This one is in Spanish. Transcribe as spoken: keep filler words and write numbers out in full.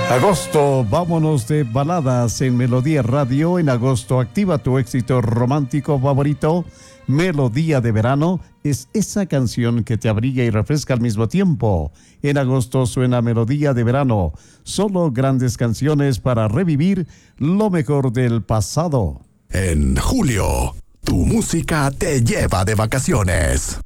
Agosto, vámonos de baladas en Melodía Radio. En agosto, activa tu éxito romántico favorito. Melodía de verano es esa canción que te abriga y refresca al mismo tiempo. En agosto suena Melodía de verano. Solo grandes canciones para revivir lo mejor del pasado. En julio, tu música te lleva de vacaciones.